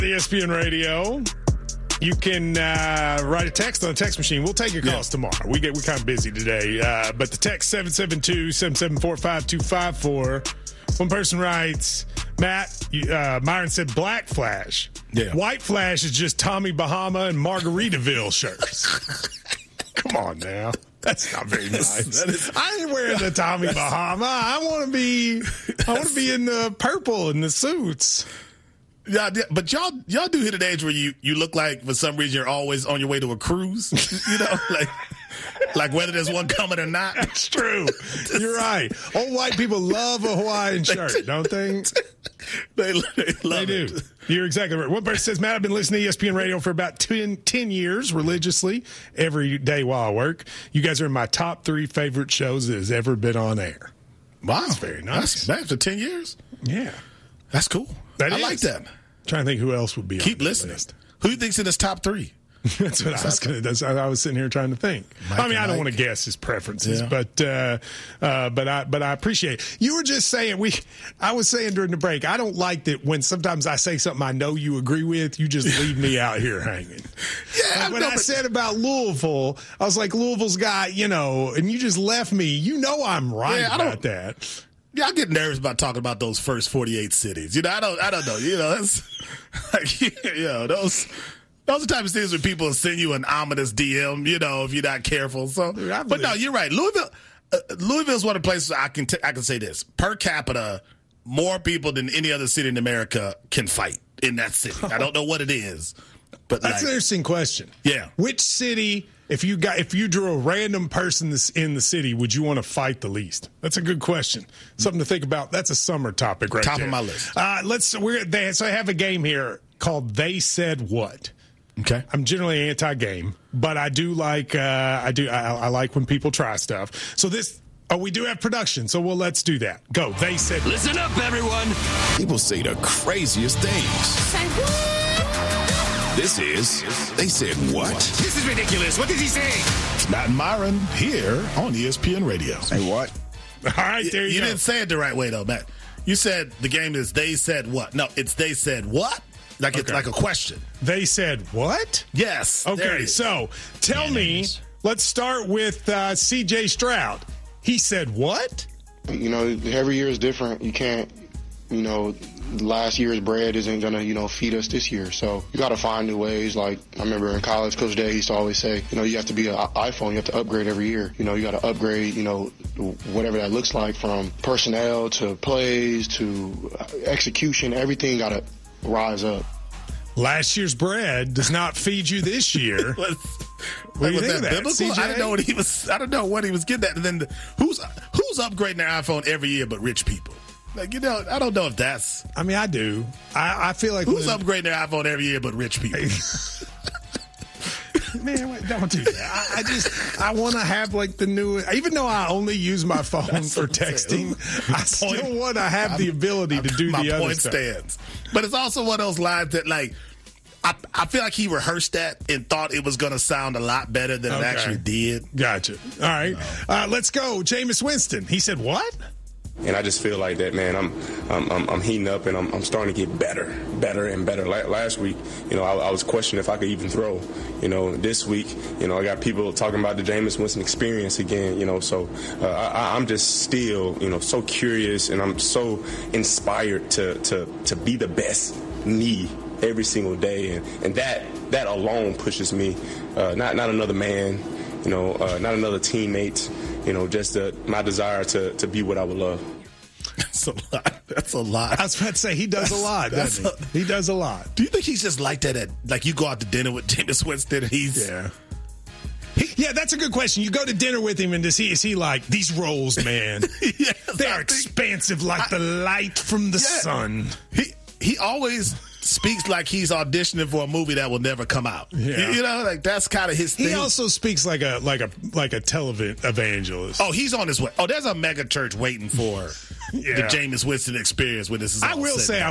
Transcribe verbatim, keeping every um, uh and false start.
E S P N Radio. You can uh, write a text on the text machine. We'll take your calls yeah. tomorrow. We get we're kind of busy today, uh, but the text seven seven two, seven seven four, five two five four. One person writes, Matt, you, uh, Myron said Black Flash. Yeah. White Flash is just Tommy Bahama and Margaritaville shirts. Come on now. That's not very nice. Is, I ain't wearing the Tommy Bahama. I want to be I want to be in the purple and the suits. Yeah, but y'all y'all do hit an age where you, you look like for some reason you're always on your way to a cruise. You know, like like whether there's one coming or not. It's true. You're right. Old white people love a Hawaiian shirt, don't they? They, they love they do. it. You're exactly right. One person says, Matt, I've been listening to E S P N Radio for about ten, ten years religiously every day while I work. You guys are in my top three favorite shows that has ever been on air. Wow. That's very nice. That's, after ten years? Yeah. That's cool. That I is. like that. Trying to think who else would be Keep on listening. List. Who do you think's in his top three? That's what I was going to. I was sitting here trying to think. Mike I mean, I don't Mike. want to guess his preferences, Yeah. but uh, uh, but I but I appreciate it. You were just saying we. I was saying during the break, I don't like that when sometimes I say something I know you agree with, you just leave me out here hanging. Yeah, like when no, I but- said about Louisville, I was like, Louisville's got, you know, and you just left me. You know, I'm right Yeah, I about don't- that. Yeah, I get nervous about talking about those first forty-eight cities. You know, I don't, I don't know. You know, that's like, you know, those, those are the type of things where people send you an ominous D M. You know, if you're not careful. So, I but no, believe- you're right. Louisville, uh, Louisville's one of the places I can, t- I can say this: per capita, more people than any other city in America can fight in that city. I don't know what it is, but That's like, an interesting question. Yeah. Which city, if you got, if you drew a random person this, in the city, would you want to fight the least? That's a good question. Something to think about. That's a summer topic right Top there. of my list. Uh, let's, we're, they, so I have a game here called They Said What? okay. I'm generally anti-game, but I do like, uh, I do, I, I like when people try stuff. So this, oh, we do have production, so well, let's do that. Go. They Said What? Listen up, everyone. People say the craziest things. Say what? This is They Said What? This is ridiculous. What did he say? Matt and Myron here on E S P N Radio. Say what? All right, there you, you go. didn't say it the right way, though, Matt. You said the game is they said what? No, it's they said what? Like it's Okay. like a question. They Said What? Yes. there it Okay, is. so tell Yeah, me, nice. let's start with uh, C J Stroud. He said what? You know, every year is different. You can't, you know, last year's bread isn't going to, you know, feed us this year. So you got to find new ways. Like I remember in college, Coach Day used to always say, you know, you have to be an iPhone. You have to upgrade every year. You know, you got to upgrade, you know, whatever that looks like, from personnel to plays to execution. Everything got to rise up. Last year's bread does not feed you this year. Was, What do you was think of that that, biblical? C J? I didn't know what he was. I don't know what he was getting at. And then the, who's who's upgrading their iPhone every year but rich people? Like, you know, I don't know if that's I mean, I do. I, I feel like who's when- upgrading their iPhone every year but rich people. Man, wait, don't do that. I, I just, I want to have like the new, even though I only use my phone That's for what I'm saying. texting, I still Point- want to have the ability to do My the other point stuff. stands. But it's also one of those lines that, like, I, I feel like he rehearsed that and thought it was going to sound a lot better than Okay. it actually did. Gotcha. All right. Uh, let's go. Jameis Winston. He said what? And I just feel like that, man. I'm, I'm, I'm, I'm heating up, and I'm, I'm starting to get better, better and better. La- last week, you know, I, I was questioning if I could even throw. You know, this week, you know, I got people talking about the Jameis Winston experience again. You know, so uh, I, I'm just still, you know, so curious, and I'm so inspired to, to, to be the best me every single day, and, and that that alone pushes me. Uh, not not another man, you know, uh, not another teammate. You know, just uh, my desire to, to be what I would love. That's a lot. That's a lot. I was about to say, he does a lot, doesn't That's he? He does a lot. Do you think he's just like that? At like you go out to dinner with Jameis Winston, and he's Yeah. Yeah, that's a good question. You go to dinner with him, and does he, is he like, these rolls, man, Yes, they're I think- expansive like I- the light from the Yeah. sun. He he always speaks like he's auditioning for a movie that will never come out. Yeah. You, you know, like that's kind of his thing. He also speaks like a like a like a television evangelist. Oh, he's on his way. Oh, there's a mega church waiting for Yeah. the Jameis Winston experience when this is I all will said say, and I